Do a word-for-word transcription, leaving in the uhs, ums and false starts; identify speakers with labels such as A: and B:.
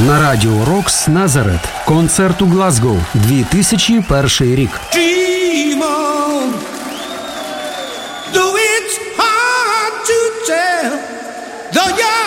A: На радіо Рокс Назарет. Концерт у Глазго. дві тисячі перший рік.
B: Dream on, though it's hard to tell, though you're